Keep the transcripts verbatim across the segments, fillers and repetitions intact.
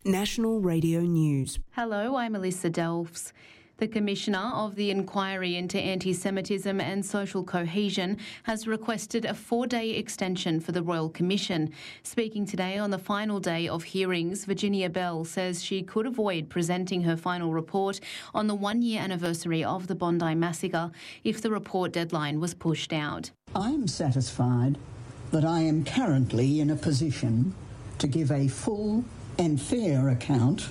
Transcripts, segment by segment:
National Radio News. Hello, I'm Alyssa Delves. The Commissioner of the Inquiry into Anti-Semitism and Social Cohesion has requested a four-day extension for the Royal Commission. Speaking today on the final day of hearings, Virginia Bell says she could avoid presenting her final report on the one-year anniversary of the Bondi massacre if the report deadline was pushed out. I'm satisfied that I am currently in a position to give a full and fair account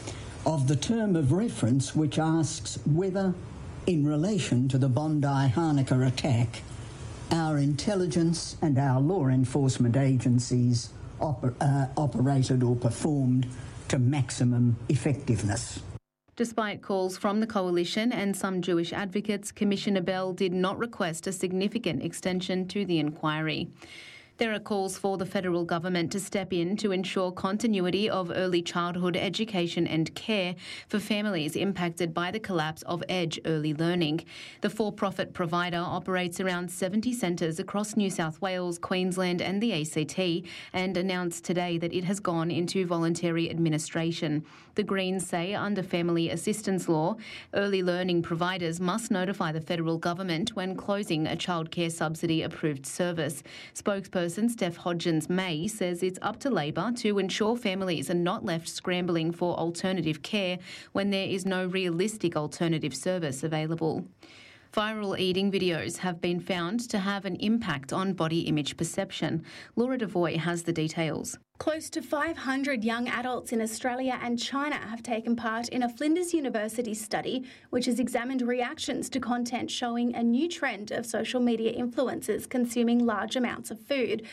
of the term of reference which asks whether, in relation to the Bondi Hanukkah attack, our intelligence and our law enforcement agencies oper- uh, operated or performed to maximum effectiveness. Despite calls from the coalition and some Jewish advocates, Commissioner Bell did not request a significant extension to the inquiry. There are calls for the federal government to step in to ensure continuity of early childhood education and care for families impacted by the collapse of Edge Early Learning. The for-profit provider operates around seventy centres across New South Wales, Queensland and the A C T and announced today that it has gone into voluntary administration. The Greens say under family assistance law, early learning providers must notify the federal government when closing a childcare subsidy approved service. Spokesperson Steph Hodgins-May says it's up to Labor to ensure families are not left scrambling for alternative care when there is no realistic alternative service available. Viral eating videos have been found to have an impact on body image perception. Laura Devoy has the details. Close to five hundred young adults in Australia and China have taken part in a Flinders University study which has examined reactions to content showing a new trend of social media influencers consuming large amounts of food.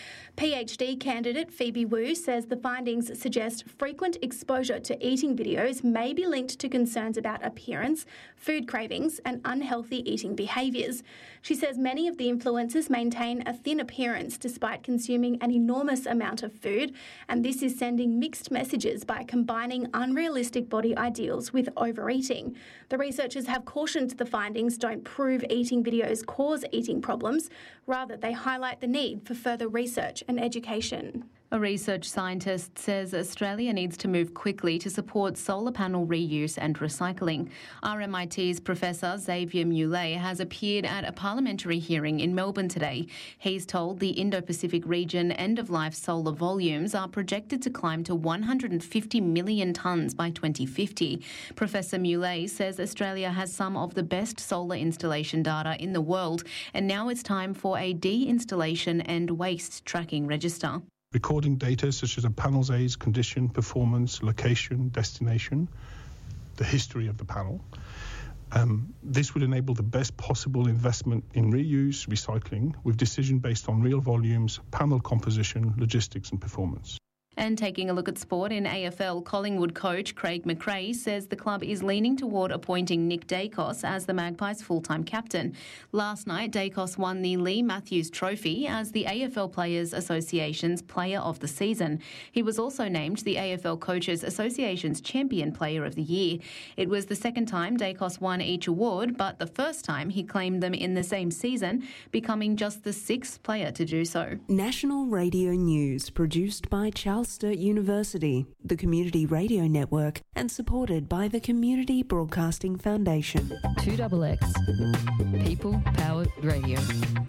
PhD candidate Phoebe Wu says the findings suggest frequent exposure to eating videos may be linked to concerns about appearance, food cravings and unhealthy eating behaviours. She says many of the influencers maintain a thin appearance despite consuming an enormous amount of food, and this is sending mixed messages by combining unrealistic body ideals with overeating. The researchers have cautioned the findings don't prove eating videos cause eating problems. Rather, they highlight the need for further research and education. A research scientist says Australia needs to move quickly to support solar panel reuse and recycling. R M I T's Professor Xavier Muley has appeared at a parliamentary hearing in Melbourne today. He's told the Indo-Pacific region end-of-life solar volumes are projected to climb to one hundred fifty million tonnes by twenty fifty. Professor Muley says Australia has some of the best solar installation data in the world, and now it's time for a de-installation and waste tracking register. Recording data such as a panel's age, condition, performance, location, destination, the history of the panel. Um, this would enable the best possible investment in reuse, recycling, with decision based on real volumes, panel composition, logistics and performance. And taking a look at sport, in A F L, Collingwood coach Craig McRae says the club is leaning toward appointing Nick Daicos as the Magpies' full-time captain. Last night, Daicos won the Lee Matthews Trophy as the A F L Players Association's Player of the Season. He was also named the A F L Coaches Association's Champion Player of the Year. It was the second time Daicos won each award, but the first time he claimed them in the same season, becoming just the sixth player to do so. National Radio News, produced by Charles Sturt University, the Community Radio Network, and supported by the Community Broadcasting Foundation. two X X, People Powered Radio.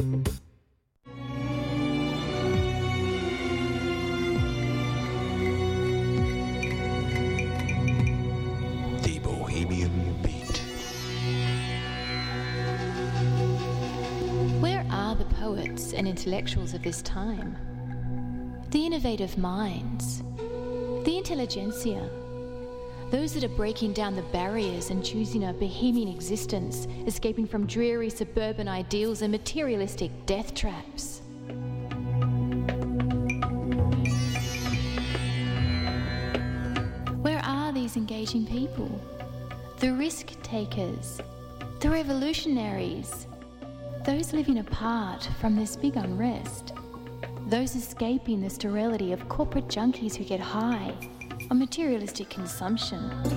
The Bohemian Beat. Where are the poets and intellectuals of this time? The innovative minds, the intelligentsia, those that are breaking down the barriers and choosing a bohemian existence, escaping from dreary suburban ideals and materialistic death traps. Where are these engaging people? The risk takers, the revolutionaries, those living apart from this big unrest. Those escaping the sterility of corporate junkies who get high on materialistic consumption.